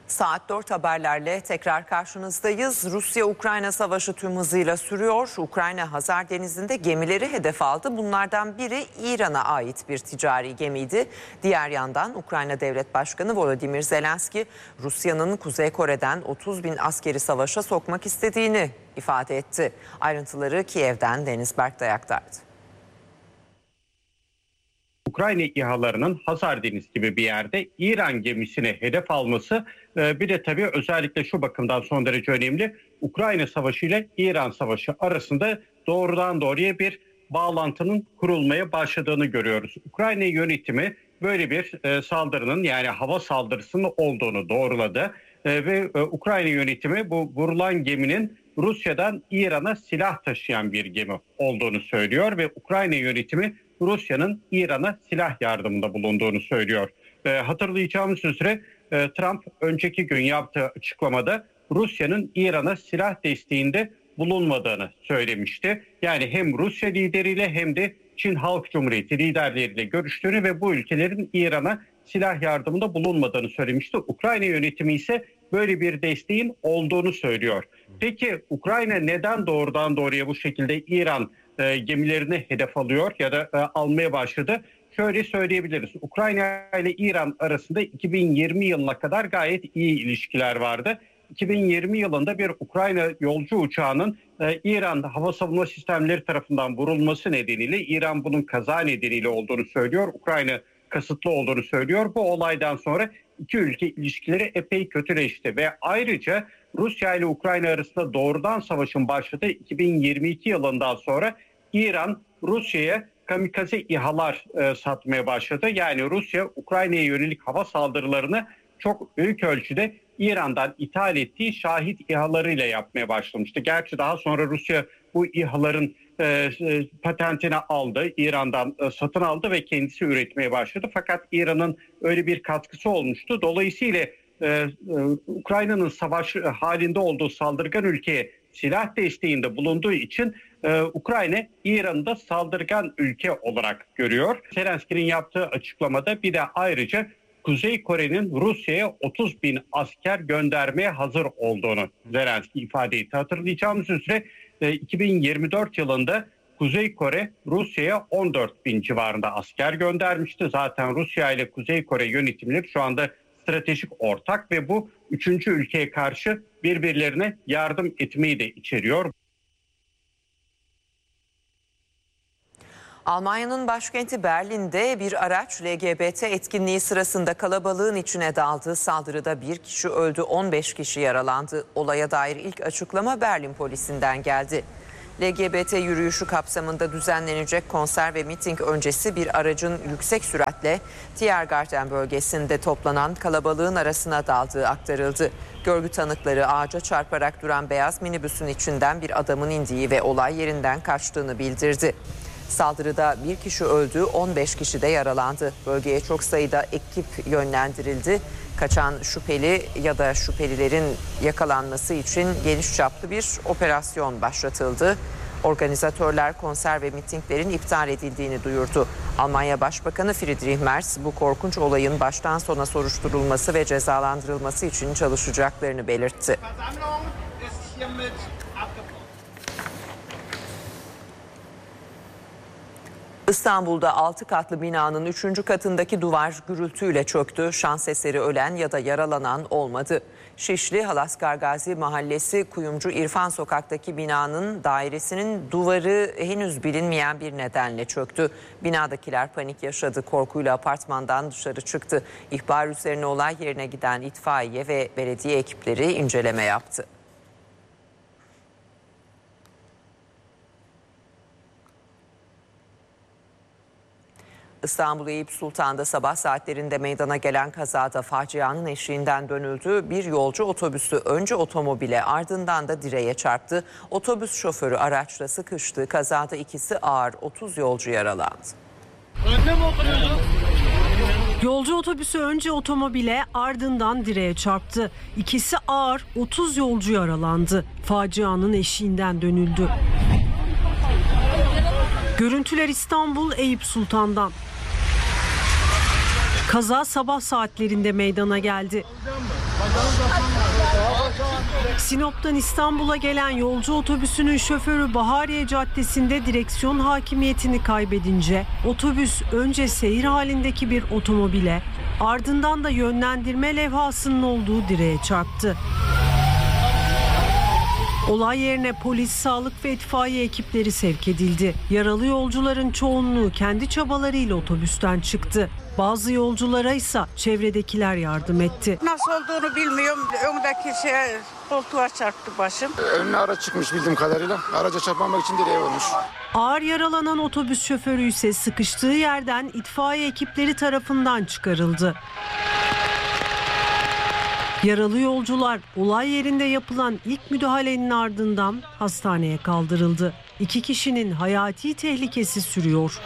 Saat 4 haberlerle tekrar karşınızdayız. Rusya-Ukrayna savaşı tüm hızıyla sürüyor. Ukrayna Hazar Denizi'nde gemileri hedef aldı. Bunlardan biri İran'a ait bir ticari gemiydi. Diğer yandan Ukrayna Devlet Başkanı Volodymyr Zelenski, Rusya'nın Kuzey Kore'den 30 bin askeri savaşa sokmak istediğini ifade etti. Ayrıntıları Kiev'den Deniz Berktay aktardı. Ukrayna İHA'larının Hazar Denizi gibi bir yerde İran gemisine hedef alması bir de tabii özellikle şu bakımdan son derece önemli. Ukrayna Savaşı ile İran Savaşı arasında doğrudan doğruya bir bağlantının kurulmaya başladığını görüyoruz. Ukrayna yönetimi böyle bir saldırının, yani hava saldırısının olduğunu doğruladı ve Ukrayna yönetimi bu vurulan geminin Rusya'dan İran'a silah taşıyan bir gemi olduğunu söylüyor ve Ukrayna yönetimi Rusya'nın İran'a silah yardımında bulunduğunu söylüyor. Hatırlayacağımız üzere Trump önceki gün yaptığı açıklamada Rusya'nın İran'a silah desteğinde bulunmadığını söylemişti. Yani hem Rusya lideriyle hem de Çin Halk Cumhuriyeti liderleriyle görüştüğünü ve bu ülkelerin İran'a silah yardımında bulunmadığını söylemişti. Ukrayna yönetimi ise böyle bir desteğin olduğunu söylüyor. Peki Ukrayna neden doğrudan doğruya bu şekilde İran gemilerini hedef alıyor ya da almaya başladı? Şöyle söyleyebiliriz. Ukrayna ile İran arasında 2020 yılına kadar gayet iyi ilişkiler vardı. 2020 yılında bir Ukrayna yolcu uçağının İran hava savunma sistemleri tarafından vurulması nedeniyle, İran bunun kaza nedeniyle olduğunu söylüyor. Ukrayna kasıtlı olduğunu söylüyor. Bu olaydan sonra iki ülke ilişkileri epey kötüleşti ve ayrıca Rusya ile Ukrayna arasında doğrudan savaşın başladığı 2022 yılından sonra İran Rusya'ya kamikaze İHA'lar satmaya başladı. Yani Rusya Ukrayna'ya yönelik hava saldırılarını çok büyük ölçüde İran'dan ithal ettiği şahit İHA'larıyla yapmaya başlamıştı. Gerçi daha sonra Rusya bu İHA'ların patentini aldı, İran'dan satın aldı ve kendisi üretmeye başladı. Fakat İran'ın öyle bir katkısı olmuştu. Dolayısıyla Ukrayna'nın savaş halinde olduğu saldırgan ülkeye silah desteğinde bulunduğu için Ukrayna İran'ı da saldırgan ülke olarak görüyor. Zelenski'nin yaptığı açıklamada bir de ayrıca Kuzey Kore'nin Rusya'ya 30 bin asker göndermeye hazır olduğunu Zelenski ifade etti. Hatırlayacağımız üzere 2024 yılında Kuzey Kore Rusya'ya 14 bin civarında asker göndermişti. Zaten Rusya ile Kuzey Kore yönetimleri şu anda stratejik ortak ve bu üçüncü ülkeye karşı birbirlerine yardım etmeyi de içeriyor. Almanya'nın başkenti Berlin'de bir araç LGBT etkinliği sırasında kalabalığın içine daldı. Saldırıda bir kişi öldü, 15 kişi yaralandı. Olaya dair ilk açıklama Berlin polisinden geldi. LGBT yürüyüşü kapsamında düzenlenecek konser ve miting öncesi bir aracın yüksek süratle Tiergarten bölgesinde toplanan kalabalığın arasına daldığı aktarıldı. Görgü tanıkları ağaca çarparak duran beyaz minibüsün içinden bir adamın indiği ve olay yerinden kaçtığını bildirdi. Saldırıda bir kişi öldü, 15 kişi de yaralandı. Bölgeye çok sayıda ekip yönlendirildi. Kaçan şüpheli ya da şüphelilerin yakalanması için geniş çaplı bir operasyon başlatıldı. Organizatörler konser ve mitinglerin iptal edildiğini duyurdu. Almanya Başbakanı Friedrich Merz bu korkunç olayın baştan sona soruşturulması ve cezalandırılması için çalışacaklarını belirtti. İstanbul'da 6 katlı binanın 3. katındaki duvar gürültüyle çöktü. Şans eseri ölen ya da yaralanan olmadı. Şişli Halaskar Gazi Mahallesi Kuyumcu İrfan Sokak'taki binanın dairesinin duvarı henüz bilinmeyen bir nedenle çöktü. Binadakiler panik yaşadı. Korkuyla apartmandan dışarı çıktı. İhbar üzerine olay yerine giden itfaiye ve belediye ekipleri inceleme yaptı. İstanbul Eyüp Sultan'da sabah saatlerinde meydana gelen kazada facianın eşiğinden dönüldü. Bir yolcu otobüsü önce otomobile ardından da direğe çarptı. Otobüs şoförü araçla sıkıştı. Kazada ikisi ağır, 30 yolcu yaralandı. Önde mi oturuyordu? Yolcu otobüsü önce otomobile ardından direğe çarptı. İkisi ağır, 30 yolcu yaralandı. Facianın eşiğinden dönüldü. Görüntüler İstanbul Eyüp Sultan'dan. Kaza sabah saatlerinde meydana geldi. Sinop'tan İstanbul'a gelen yolcu otobüsünün şoförü Bahariye Caddesi'nde direksiyon hakimiyetini kaybedince otobüs önce seyir halindeki bir otomobile, ardından da yönlendirme levhasının olduğu direğe çarptı. Olay yerine polis, sağlık ve itfaiye ekipleri sevk edildi. Yaralı yolcuların çoğunluğu kendi çabalarıyla otobüsten çıktı. Bazı yolculara ise çevredekiler yardım etti. Nasıl olduğunu bilmiyorum. Öndeki koltuğa çarptı başım. Önüne araç çıkmış bildiğim kadarıyla. Araca çarpmamak için direğe vurmuş. Ağır yaralanan otobüs şoförü ise sıkıştığı yerden itfaiye ekipleri tarafından çıkarıldı. Yaralı yolcular olay yerinde yapılan ilk müdahalenin ardından hastaneye kaldırıldı. 2 kişinin hayati tehlikesi sürüyor.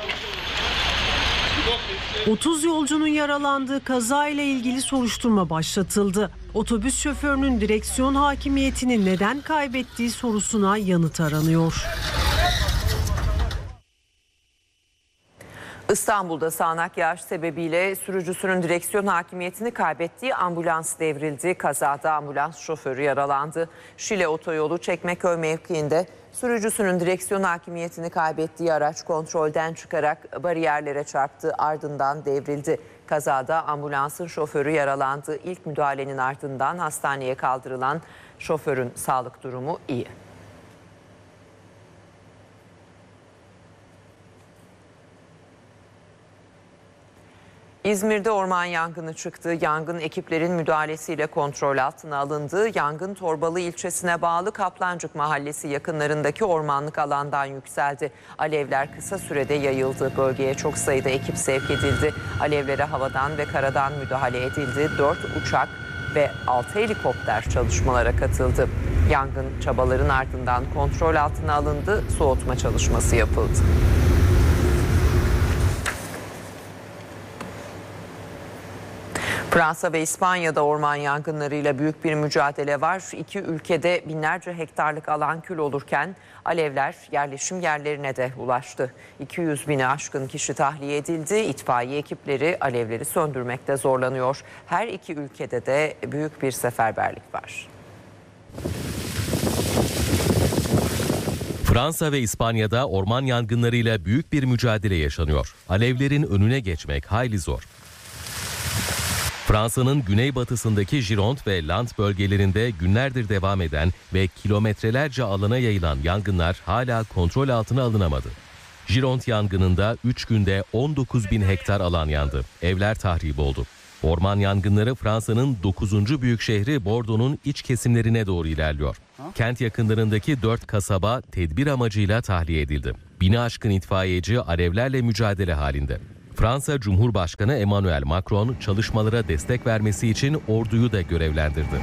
30 yolcunun yaralandığı kaza ile ilgili soruşturma başlatıldı. Otobüs şoförünün direksiyon hakimiyetini neden kaybettiği sorusuna yanıt aranıyor. İstanbul'da sağanak yağış sebebiyle sürücüsünün direksiyon hakimiyetini kaybettiği ambulans devrildi. Kazada ambulans şoförü yaralandı. Şile Otoyolu Çekmeköy mevkiinde sürücüsünün direksiyon hakimiyetini kaybettiği araç kontrolden çıkarak bariyerlere çarptı, ardından devrildi. Kazada ambulansın şoförü yaralandı. İlk müdahalenin ardından hastaneye kaldırılan şoförün sağlık durumu iyi. İzmir'de orman yangını çıktı. Yangın ekiplerin müdahalesiyle kontrol altına alındı. Yangın Torbalı ilçesine bağlı Kaplancık Mahallesi yakınlarındaki ormanlık alandan yükseldi. Alevler kısa sürede yayıldı. Bölgeye çok sayıda ekip sevk edildi. Alevlere havadan ve karadan müdahale edildi. 4 uçak ve 6 helikopter çalışmalara katıldı. Yangın çabaların ardından kontrol altına alındı. Soğutma çalışması yapıldı. Fransa ve İspanya'da orman yangınlarıyla büyük bir mücadele var. İki ülkede binlerce hektarlık alan kül olurken alevler yerleşim yerlerine de ulaştı. 200 bini aşkın kişi tahliye edildi. İtfaiye ekipleri alevleri söndürmekte zorlanıyor. Her iki ülkede de büyük bir seferberlik var. Fransa ve İspanya'da orman yangınlarıyla büyük bir mücadele yaşanıyor. Alevlerin önüne geçmek hayli zor. Fransa'nın güneybatısındaki Gironde ve Land bölgelerinde günlerdir devam eden ve kilometrelerce alana yayılan yangınlar hala kontrol altına alınamadı. Gironde yangınında 3 günde 19 bin hektar alan yandı. Evler tahrip oldu. Orman yangınları Fransa'nın 9. büyük şehri Bordeaux'un iç kesimlerine doğru ilerliyor. Kent yakınlarındaki 4 kasaba tedbir amacıyla tahliye edildi. 1000'i aşkın itfaiyeci alevlerle mücadele halinde. Fransa Cumhurbaşkanı Emmanuel Macron çalışmalara destek vermesi için orduyu da görevlendirdi.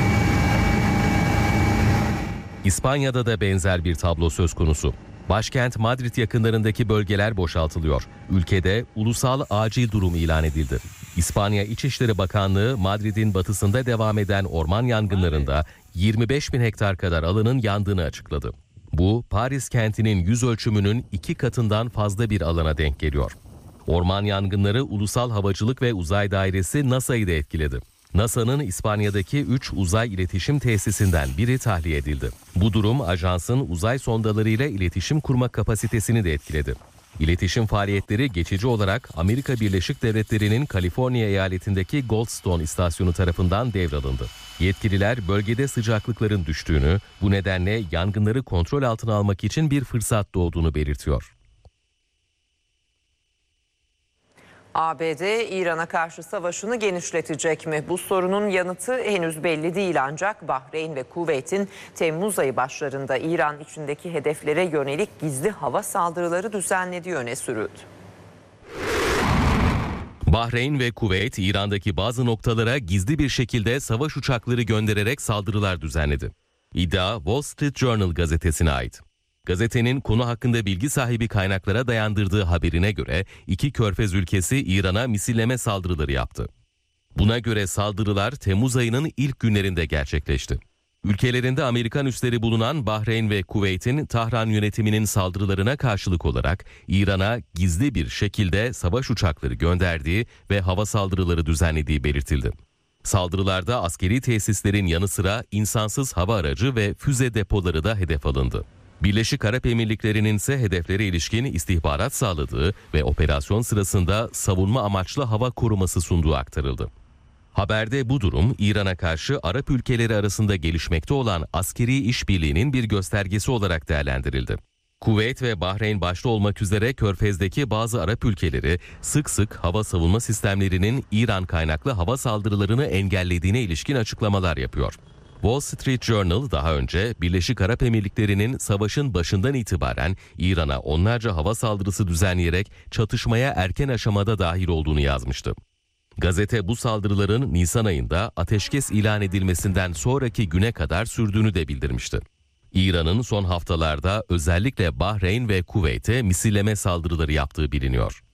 İspanya'da da benzer bir tablo söz konusu. Başkent Madrid yakınlarındaki bölgeler boşaltılıyor. Ülkede ulusal acil durum ilan edildi. İspanya İçişleri Bakanlığı Madrid'in batısında devam eden orman yangınlarında 25 bin hektar kadar alanın yandığını açıkladı. Bu Paris kentinin yüz ölçümünün 2 katından fazla bir alana denk geliyor. Orman yangınları Ulusal Havacılık ve Uzay Dairesi NASA'yı da etkiledi. NASA'nın İspanya'daki 3 uzay iletişim tesisinden biri tahliye edildi. Bu durum ajansın uzay sondalarıyla iletişim kurma kapasitesini de etkiledi. İletişim faaliyetleri geçici olarak Amerika Birleşik Devletleri'nin Kaliforniya eyaletindeki Goldstone istasyonu tarafından devralındı. Yetkililer bölgede sıcaklıkların düştüğünü, bu nedenle yangınları kontrol altına almak için bir fırsat doğduğunu belirtiyor. ABD İran'a karşı savaşını genişletecek mi? Bu sorunun yanıtı henüz belli değil, ancak Bahreyn ve Kuveyt'in Temmuz ayı başlarında İran içindeki hedeflere yönelik gizli hava saldırıları düzenlediği öne sürüldü. Bahreyn ve Kuveyt, İran'daki bazı noktalara gizli bir şekilde savaş uçakları göndererek saldırılar düzenledi. İddia Wall Street Journal gazetesine ait. Gazetenin konu hakkında bilgi sahibi kaynaklara dayandırdığı haberine göre 2 körfez ülkesi İran'a misilleme saldırıları yaptı. Buna göre saldırılar Temmuz ayının ilk günlerinde gerçekleşti. Ülkelerinde Amerikan üsleri bulunan Bahreyn ve Kuveyt'in Tahran yönetiminin saldırılarına karşılık olarak İran'a gizli bir şekilde savaş uçakları gönderdiği ve hava saldırıları düzenlediği belirtildi. Saldırılarda askeri tesislerin yanı sıra insansız hava aracı ve füze depoları da hedef alındı. Birleşik Arap Emirlikleri'nin ise hedeflere ilişkin istihbarat sağladığı ve operasyon sırasında savunma amaçlı hava koruması sunduğu aktarıldı. Haberde bu durum İran'a karşı Arap ülkeleri arasında gelişmekte olan askeri işbirliğinin bir göstergesi olarak değerlendirildi. Kuveyt ve Bahreyn başta olmak üzere Körfez'deki bazı Arap ülkeleri sık sık hava savunma sistemlerinin İran kaynaklı hava saldırılarını engellediğine ilişkin açıklamalar yapıyor. Wall Street Journal daha önce Birleşik Arap Emirlikleri'nin savaşın başından itibaren İran'a onlarca hava saldırısı düzenleyerek çatışmaya erken aşamada dahil olduğunu yazmıştı. Gazete bu saldırıların Nisan ayında ateşkes ilan edilmesinden sonraki güne kadar sürdüğünü de bildirmişti. İran'ın son haftalarda özellikle Bahreyn ve Kuveyt'e misilleme saldırıları yaptığı biliniyor.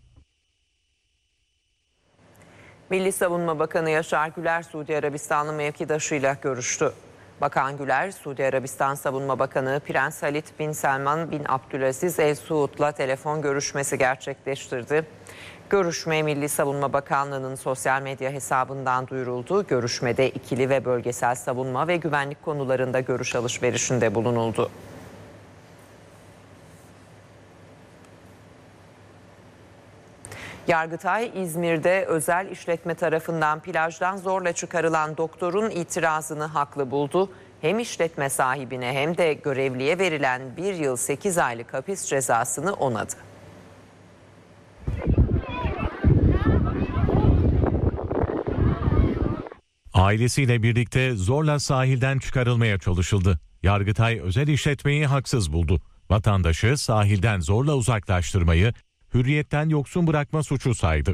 Milli Savunma Bakanı Yaşar Güler, Suudi Arabistanlı mevkidaşıyla görüştü. Bakan Güler, Suudi Arabistan Savunma Bakanı Prens Halid bin Selman bin Abdülaziz El Suud'la telefon görüşmesi gerçekleştirdi. Görüşme Milli Savunma Bakanlığı'nın sosyal medya hesabından duyuruldu. Görüşmede ikili ve bölgesel savunma ve güvenlik konularında görüş alışverişinde bulunuldu. Yargıtay, İzmir'de özel işletme tarafından plajdan zorla çıkarılan doktorun itirazını haklı buldu. Hem işletme sahibine hem de görevliye verilen 1 yıl 8 aylık hapis cezasını onadı. Ailesiyle birlikte zorla sahilden çıkarılmaya çalışıldı. Yargıtay özel işletmeyi haksız buldu. Vatandaşı sahilden zorla uzaklaştırmayı, hürriyetten yoksun bırakma suçu saydı.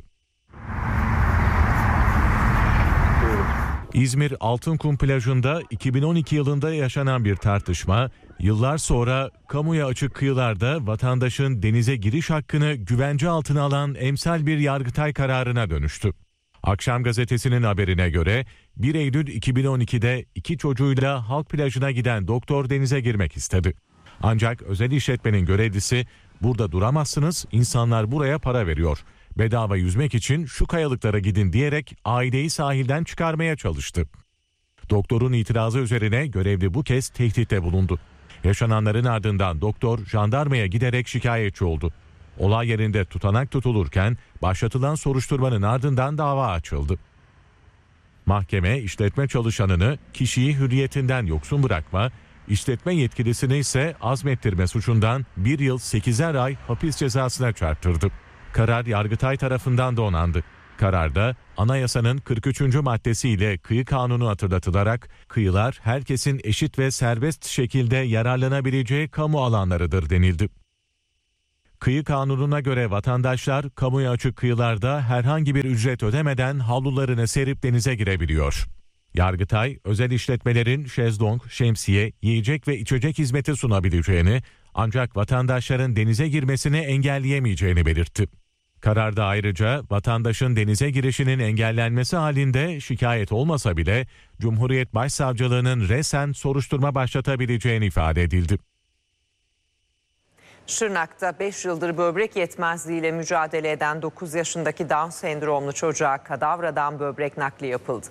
İzmir Altınkum plajında 2012 yılında yaşanan bir tartışma, yıllar sonra kamuya açık kıyılarda vatandaşın denize giriş hakkını güvence altına alan emsal bir Yargıtay kararına dönüştü. Akşam gazetesinin haberine göre 1 Eylül 2012'de 2 çocuğuyla halk plajına giden doktor denize girmek istedi. Ancak özel işletmenin görevlisi "Burada duramazsınız, insanlar buraya para veriyor. Bedava yüzmek için şu kayalıklara gidin" diyerek aileyi sahilden çıkarmaya çalıştı. Doktorun itirazı üzerine görevli bu kez tehditte bulundu. Yaşananların ardından doktor jandarmaya giderek şikayetçi oldu. Olay yerinde tutanak tutulurken başlatılan soruşturmanın ardından dava açıldı. Mahkeme işletme çalışanını kişiyi hürriyetinden yoksun bırakma, işletme yetkilisini ise azmettirme suçundan 1 yıl 8'er ay hapis cezasına çarptırdı. Karar Yargıtay tarafından da onandı. Kararda anayasanın 43. maddesiyle kıyı kanunu hatırlatılarak kıyılar herkesin eşit ve serbest şekilde yararlanabileceği kamu alanlarıdır denildi. Kıyı kanununa göre vatandaşlar kamuya açık kıyılarda herhangi bir ücret ödemeden havlularını serip denize girebiliyor. Yargıtay, özel işletmelerin şezlong, şemsiye, yiyecek ve içecek hizmeti sunabileceğini, ancak vatandaşların denize girmesini engelleyemeyeceğini belirtti. Kararda ayrıca vatandaşın denize girişinin engellenmesi halinde şikayet olmasa bile Cumhuriyet Başsavcılığı'nın resen soruşturma başlatabileceğini ifade edildi. Şırnak'ta 5 yıldır böbrek yetmezliğiyle mücadele eden 9 yaşındaki Down sendromlu çocuğa kadavradan böbrek nakli yapıldı.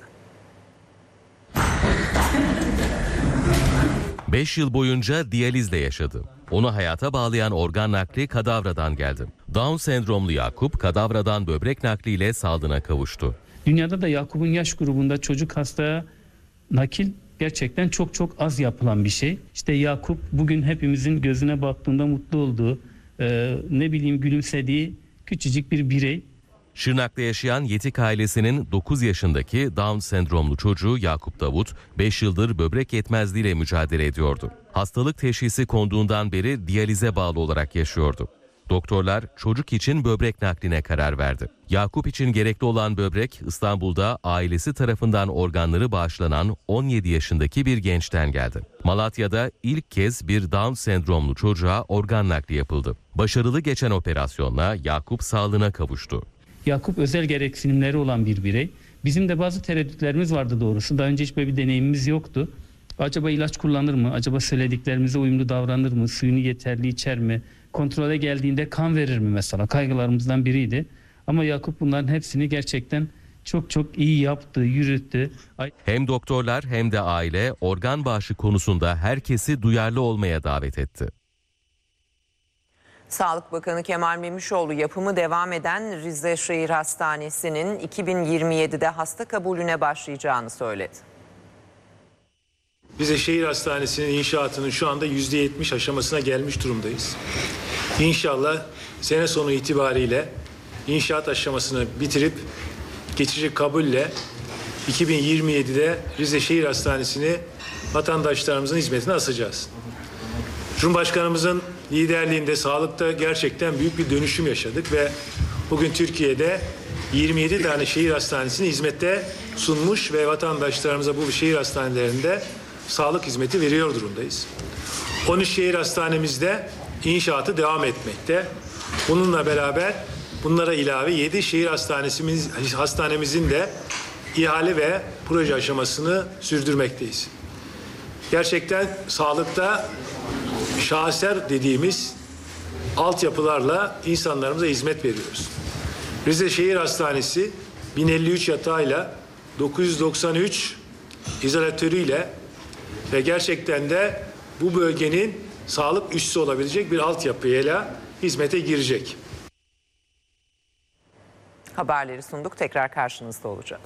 5 yıl boyunca diyalizle yaşadı. Onu hayata bağlayan organ nakli kadavradan geldi. Down sendromlu Yakup kadavradan böbrek nakliyle sağlığına kavuştu. Dünyada da Yakup'un yaş grubunda çocuk hastaya nakil gerçekten çok az yapılan bir şey. İşte Yakup bugün hepimizin gözüne baktığında mutlu olduğu, gülümsediği küçücük bir birey. Şırnak'ta yaşayan Yetik ailesinin 9 yaşındaki Down sendromlu çocuğu Yakup Davut 5 yıldır böbrek yetmezliğiyle mücadele ediyordu. Hastalık teşhisi konduğundan beri diyalize bağlı olarak yaşıyordu. Doktorlar çocuk için böbrek nakline karar verdi. Yakup için gerekli olan böbrek İstanbul'da ailesi tarafından organları bağışlanan 17 yaşındaki bir gençten geldi. Malatya'da ilk kez bir Down sendromlu çocuğa organ nakli yapıldı. Başarılı geçen operasyonla Yakup sağlığına kavuştu. Yakup özel gereksinimleri olan bir birey. Bizim de bazı tereddütlerimiz vardı doğrusu. Daha önce hiç böyle bir deneyimimiz yoktu. Acaba ilaç kullanır mı? Acaba söylediklerimize uyumlu davranır mı? Suyunu yeterli içer mi? Kontrole geldiğinde kan verir mi mesela? Kaygılarımızdan biriydi. Ama Yakup bunların hepsini gerçekten çok iyi yaptı, yürüttü. Hem doktorlar hem de aile organ bağışı konusunda herkesi duyarlı olmaya davet etti. Sağlık Bakanı Kemal Memişoğlu yapımı devam eden Rize Şehir Hastanesi'nin 2027'de hasta kabulüne başlayacağını söyledi. Rize Şehir Hastanesi'nin inşaatının şu anda %70 aşamasına gelmiş durumdayız. İnşallah sene sonu itibariyle inşaat aşamasını bitirip geçici kabulle 2027'de Rize Şehir Hastanesi'ni vatandaşlarımızın hizmetine asacağız. Cumhurbaşkanımızın liderliğinde sağlıkta gerçekten büyük bir dönüşüm yaşadık ve bugün Türkiye'de 27 tane şehir hastanesini hizmette sunmuş ve vatandaşlarımıza bu şehir hastanelerinde sağlık hizmeti veriyor durumdayız. 13 şehir hastanemizde inşaatı devam etmekte. Bununla beraber bunlara ilave 7 şehir hastanemizin de ihale ve proje aşamasını sürdürmekteyiz. Gerçekten sağlıkta şaheser dediğimiz altyapılarla insanlarımıza hizmet veriyoruz. Rize Şehir Hastanesi 1053 yatağıyla 993 izolatörüyle ve gerçekten de bu bölgenin sağlık üssü olabilecek bir altyapıyla hizmete girecek. Haberleri sunduk. Tekrar karşınızda olacağız.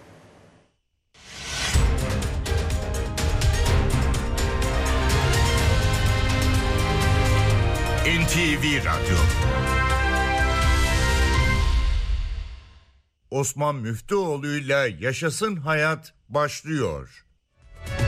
NTV Radyo. Osman Müftüoğlu'yla Yaşasın Hayat başlıyor.